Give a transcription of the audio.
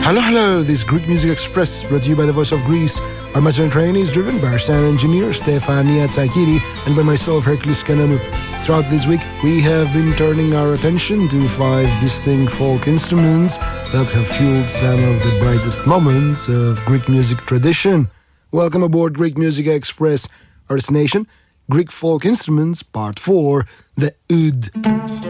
Hello, hello. This Greek Music Express brought to you by the Voice of Greece. Our master train is driven by our sound engineer Stefania Tsakiri and by myself, Hercules Kanamu. Throughout this week, we have been turning our attention to 5 distinct folk instruments that have fueled some of the brightest moments of Greek music tradition. Welcome aboard Greek Music Express. Our destination, Greek folk instruments, part 4, the oud.